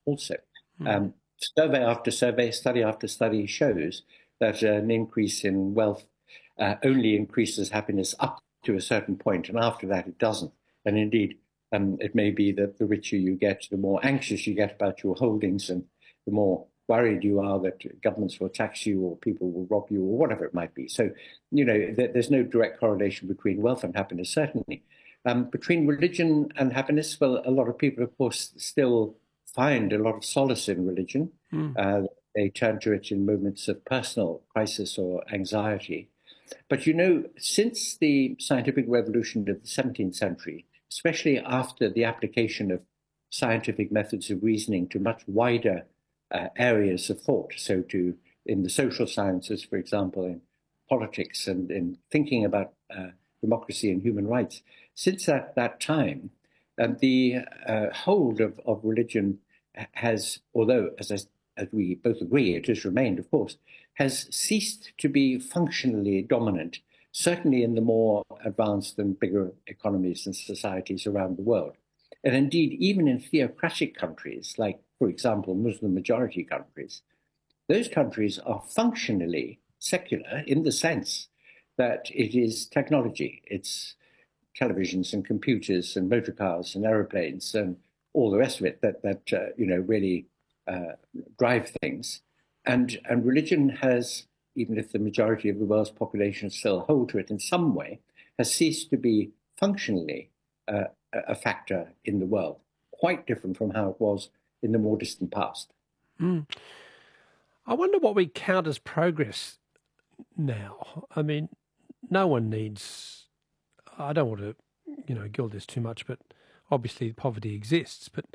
also. Mm. Survey after survey, study after study shows that an increase in wealth only increases happiness up to a certain point, and after that it doesn't. And indeed, it may be that the richer you get, the more anxious you get about your holdings, and the more worried you are that governments will tax you or people will rob you or whatever it might be. So, there's no direct correlation between wealth and happiness, certainly. Between religion and happiness, well, a lot of people, of course, still find a lot of solace in religion. They turn to it in moments of personal crisis or anxiety. But since the scientific revolution of the 17th century, especially after the application of scientific methods of reasoning to much wider areas of thought, in the social sciences, for example, in politics and in thinking about democracy and human rights, since that time, the hold of religion has, although, as we both agree, it has remained, of course, has ceased to be functionally dominant, certainly in the more advanced and bigger economies and societies around the world. And indeed, even in theocratic countries, like, for example, Muslim majority countries, those countries are functionally secular in the sense that it is technology. It's televisions and computers and motor cars and aeroplanes and all the rest of it that really drive things. And religion has, even if the majority of the world's population still hold to it in some way, has ceased to be functionally a factor in the world, quite different from how it was in the more distant past. Mm. I wonder what we count as progress now. I mean, no one needs, I don't want to, gild this too much, but obviously poverty exists, but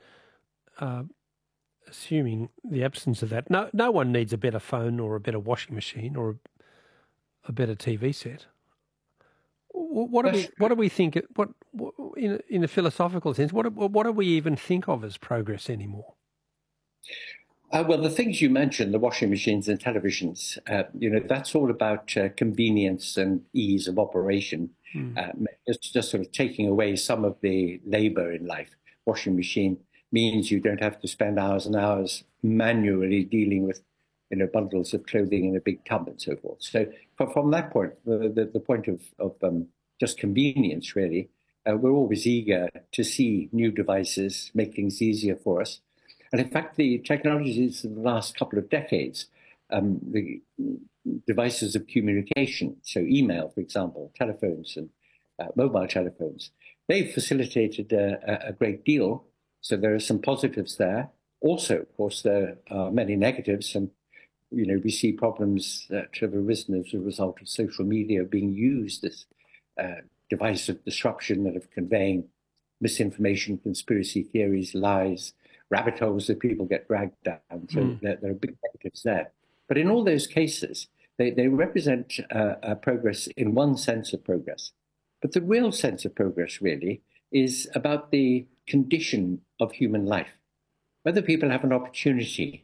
assuming the absence of that, no one needs a better phone or a better washing machine or a better TV set. What do we think? What in a philosophical sense? What do we even think of as progress anymore? Well, the things you mentioned, the washing machines and televisions, that's all about convenience and ease of operation. It's just sort of taking away some of the labor in life. Washing machine means you don't have to spend hours and hours manually dealing with, bundles of clothing in a big tub and so forth. So from that point, the point of just convenience, really, we're always eager to see new devices make things easier for us. And in fact, the technologies of the last couple of decades, the devices of communication, so email, for example, telephones and mobile telephones, they've facilitated a great deal. So there are some positives there. Also, of course, there are many negatives. And, we see problems that have arisen as a result of social media being used as device of disruption and of conveying misinformation, conspiracy theories, lies, rabbit holes that people get dragged down. So there are big negatives there. But in all those cases, they represent progress in one sense of progress. But the real sense of progress, really, is about the condition of human life. Whether people have an opportunity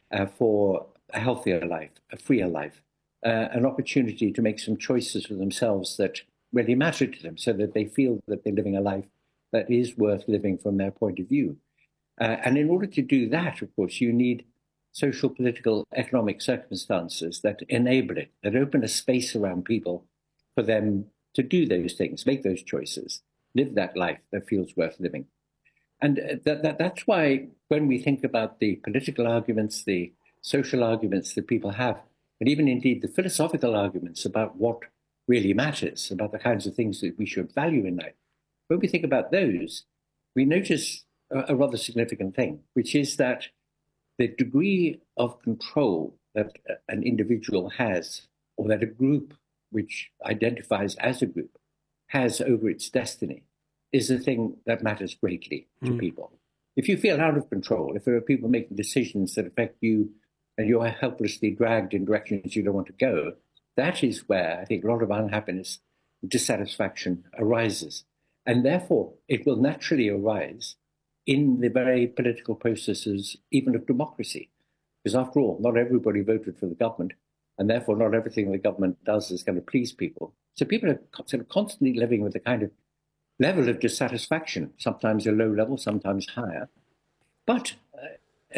for a healthier life, a freer life, an opportunity to make some choices for themselves that really matter to them so that they feel that they're living a life that is worth living from their point of view. And in order to do that, of course, you need social, political, economic circumstances that enable it, that open a space around people for them to do those things, make those choices, live that life that feels worth living. And that's why when we think about the political arguments, the social arguments that people have, and even indeed the philosophical arguments about what really matters, about the kinds of things that we should value in life, when we think about those, we notice a rather significant thing, which is that the degree of control that an individual has, or that a group which identifies as a group has over its destiny, is a thing that matters greatly to people. If you feel out of control, if there are people making decisions that affect you and you're helplessly dragged in directions you don't want to go, that is where I think a lot of unhappiness, dissatisfaction arises. And therefore, it will naturally arise in the very political processes, even of democracy. Because after all, not everybody voted for the government, and therefore not everything the government does is going to please people. So people are sort of constantly living with a kind of level of dissatisfaction, sometimes a low level, sometimes higher. But